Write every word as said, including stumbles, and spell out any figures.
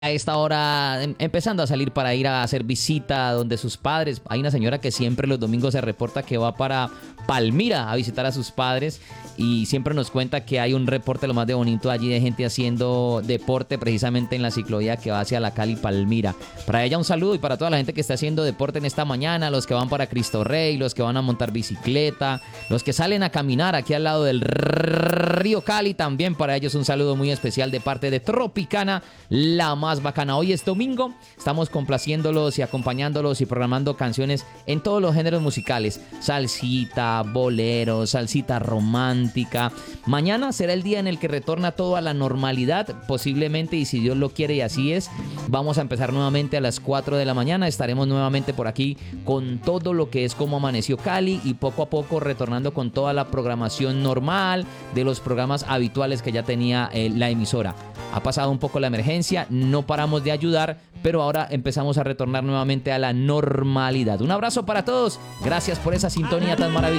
A esta hora em- empezando a salir para ir a hacer visita donde sus padres. Hay una señora que siempre los domingos se reporta que va para Palmira a visitar a sus padres y siempre nos cuenta que hay un reporte lo más de bonito allí de gente haciendo deporte precisamente en la ciclovía que va hacia la Cali Palmira. Para ella un saludo y para toda la gente que está haciendo deporte en esta mañana, los que van para Cristo Rey, los que van a montar bicicleta, los que salen a caminar aquí al lado del río Cali, también para ellos un saludo muy especial de parte de Tropicana, la más bacana. Hoy es domingo, estamos complaciéndolos y acompañándolos y programando canciones en todos los géneros musicales, salsita, bolero, salsita romántica. Mañana será el día en el que retorna todo a la normalidad, posiblemente, y si Dios lo quiere y así es, vamos a empezar nuevamente a las cuatro de la mañana, estaremos nuevamente por aquí con todo lo que es Como Amaneció Cali y poco a poco retornando con toda la programación normal de los programas habituales que ya tenía eh, la emisora. Ha pasado un poco la emergencia, no paramos de ayudar, pero ahora empezamos a retornar nuevamente a la normalidad. Un abrazo para todos, gracias por esa sintonía tan maravillosa.